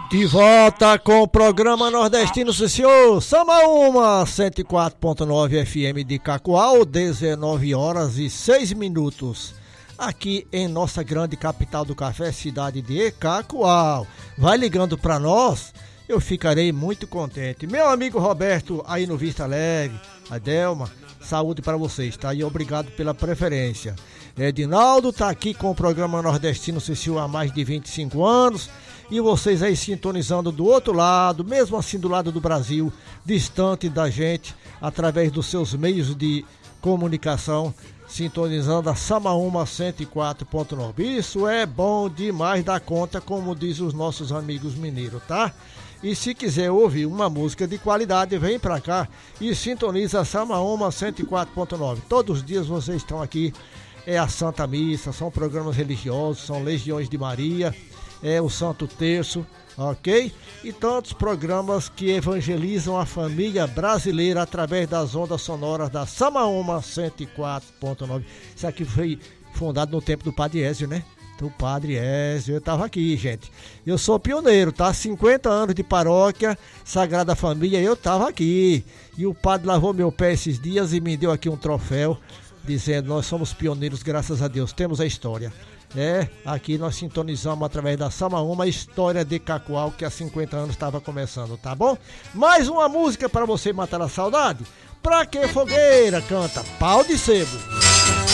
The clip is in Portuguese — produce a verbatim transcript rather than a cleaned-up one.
De volta com o programa Nordestino, sim senhor. Samaúma, cento e quatro ponto nove F M de Cacoal, dezenove horas e seis minutos. Aqui em nossa grande capital do café, cidade de Cacoal. Vai ligando para nós, eu ficarei muito contente. Meu amigo Roberto, aí no Vista Alegre, a Delma, saúde para vocês, tá? E obrigado pela preferência. Edinaldo tá aqui com o programa Nordestino, sim senhor, há mais de vinte e cinco anos. E vocês aí sintonizando do outro lado, mesmo assim do lado do Brasil, distante da gente, através dos seus meios de comunicação, sintonizando a Samaúma cento e quatro ponto nove. Isso é bom demais da conta, como diz os nossos amigos mineiros, tá? E se quiser ouvir uma música de qualidade, vem pra cá e sintoniza a Samaúma cento e quatro ponto nove. Todos os dias vocês estão aqui, é a Santa Missa, são programas religiosos, são Legiões de Maria, é o Santo Terço, ok? E tantos programas que evangelizam a família brasileira através das ondas sonoras da Samaúma cento e quatro ponto nove. Isso aqui foi fundado no tempo do Padre Ézio, né? Do Padre Ézio, eu tava aqui, gente. Eu sou pioneiro, tá? cinquenta anos de paróquia, Sagrada Família, eu tava aqui. E o padre lavou meu pé esses dias e me deu aqui um troféu, dizendo, nós somos pioneiros, graças a Deus, temos a história. É, aqui nós sintonizamos através da Samaúma a história de Cacoal que há cinquenta anos estava começando, tá bom? Mais uma música para você matar a saudade. Pra que fogueira? Canta Pau de Sebo.